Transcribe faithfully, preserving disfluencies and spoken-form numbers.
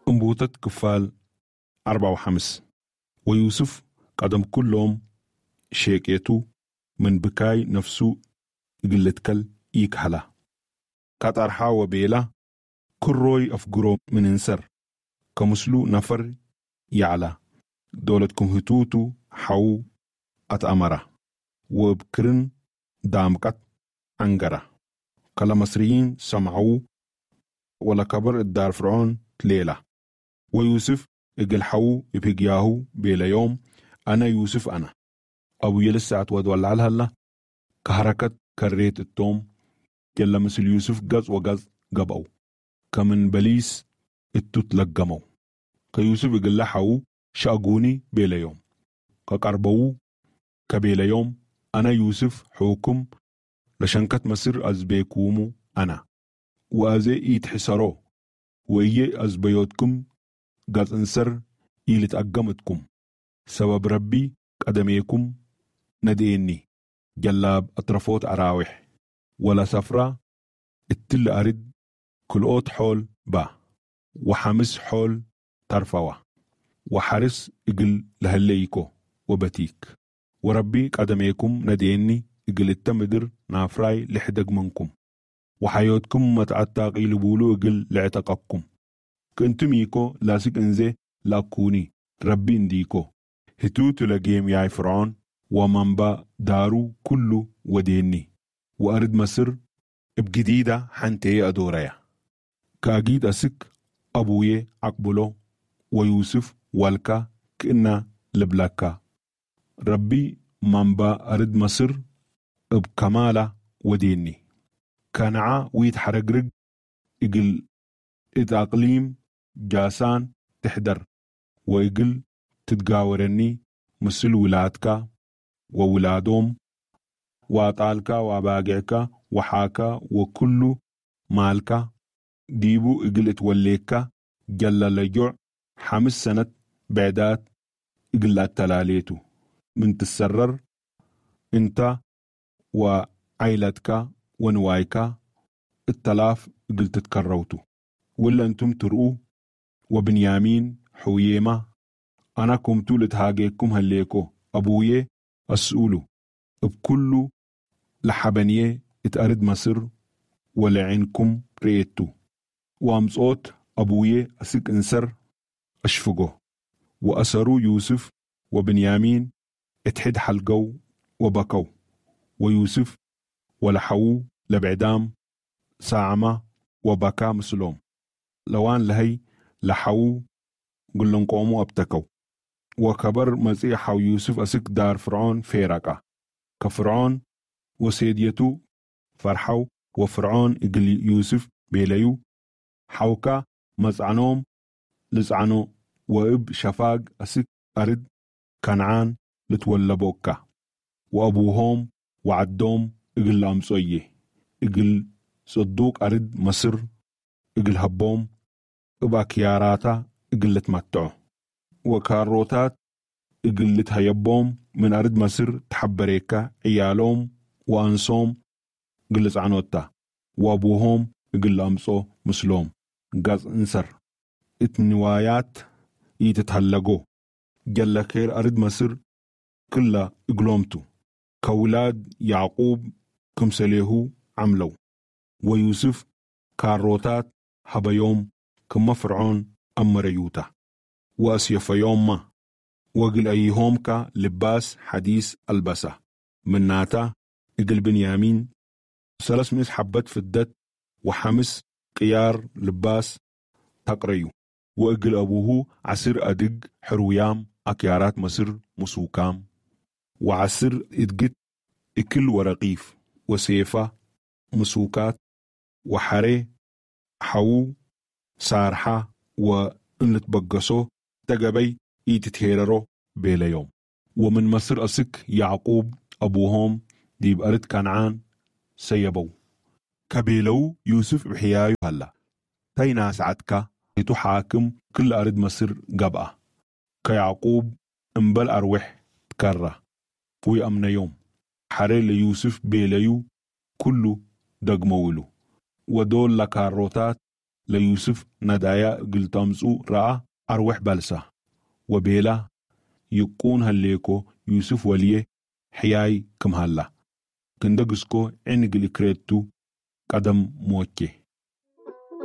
انبوتت كفال أربعة وخمس. ويوسف قدم كلهم شيكيتو من بكاي نفسه قلتكل يكحلا كاتارحا وبيلا كروي أفقرو من انسر كمسلو نفر يعلى دولتكم هتوتو حو أتأمرا وبكرن دامكت أنقرا كلا مصريين سمعوا ولا كبر الدار فرعون تليلة. ويوسف اقل حو يبقياهو بيلا يوم أنا يوسف أنا أبو يلسعت ودولع الهلا كحركة كريت التوم يلا مثل يوسف قز وقز قبعو كمن بليس التتلقمو كيوسف اقل حو شاقوني بيلا يوم كقربو كبيلا يوم أنا يوسف حوكم لشنكت مصر أزبيكومو أنا وأزي يتحسرو وإيه أزبيوتكم قد انسر إيلت أقمتكم سبب ربي قدميكم نديني جلاب أطرفوت أراوح ولا سفرة التل أرد كلوت حول با وحمس حول ترفوة وحرس إقل لهليكو وبتيك وربي قدميكم نديني إقل التمدر نافراي لحدق منكم وحياتكم متعتاق إلبولو إقل لعتقكم كنتم يكو لاسك انزي لاكوني ربي انديكو هتوت لقيم ياي فرعون ومنبا دارو كله وديني وأرد مصر بجديدة حنتي أدوريا كاقيد أسك أبوي أقبلو ويوسف والكا كإنا لبلاكا ربي منبا أرد مصر بكمالة وديني كانعا ويتحرقرق إقل إتاقليم جاسان تحدر وإقل تتقاورني مثل ولادك وولادهم وطالك وباقعك وحاكا وكل مالك ديبو إقل اتوليك جل لجوع حمس سنة بعدات إقل التلاليتو من تسرر انت وعائلتك ونوايك التلاف إقل تتكروتو ولا انتم ترؤوا وبنيامين حويمة أنا كمتو لتهاجيكم هليكو أبويه أسؤولو بكل لحبنيه اتأرد مصر ولعنكم ريتو وامصوت أبويه أسك انسر أشفقه وأسروا يوسف وبنيامين اتحد حلقو وبكو ويوسف ولحو لبعدام ساعمة وبكا مسلوم لوان لهي لحو قلن قوموا أبتكو وكبر مسيح يوسف أسك دار فرعون فيرقا كفرعون وسيديتو فرحو وفرعون إقل يوسف بيليو حوكا مزعنوم لزعنو وإب شفاق أسك أرد كنعان لتولبوكا وأبوهم وعدوم إقل أمسويه إقل صدوق أرد مصر إقل هبوم إبا كياراتا إقل تمتعو وكاروتات إقل تهيبوم من أرد مصر تحبريكا عيالوم وأنصوم إقل زعنوتا وأبوهم إقل أمسو مسلوم قاز انسر اتنوايات يتتهلقو جل خير أرد مصر كلا إقلومتو كولاد يعقوب كمسليهو عملو ويوسف كاروتات هبيوم كما فرعون أمريوتا وأسيف يوم ما وقل أيهم كا لباس حديث البسة من ناتا إقل بنيامين سلس مس حبت في الدت وحمس قيار لباس تقريو وإقل أبوه عسر أدق حرويام أكيارات مصر مسوكام وعسر إدقت إكل ورقيف وسيفة مسوكات وحري حو سارحة وإنلت بقصو تقبي يتتهيررو بيلا يوم ومن مصر أسك يعقوب أبوهم ديب أرد كنعان سيبو كبيلو يوسف بحيايو هلا تينا سعدك يتحاكم كل أرد مصر قبأ كيعقوب انبل أروح تكرة فوي أمن يوم حري ليوسف بيليو كله دقمولو ودول لكاروتات ليوسف ندايا قلتامسو رأى أروح بلسة وبيلا يكون هالليكو يوسف وليه حياي كم هلا كندقسكو عنقل كريتو قدم موكي